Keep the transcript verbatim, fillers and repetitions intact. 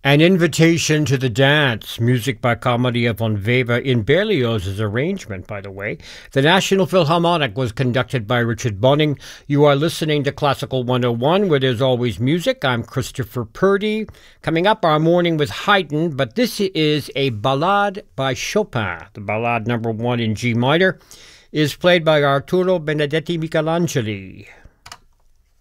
An Invitation to the Dance, music by Comedy von Weber in Berlioz's arrangement, by the way. The National Philharmonic was conducted by Richard Bonning. You are listening to Classical one oh one, where there's always music. I'm Christopher Purdy. Coming up, our morning with Haydn, but this is a ballade by Chopin. The ballade number one in G minor is played by Arturo Benedetti Michelangeli.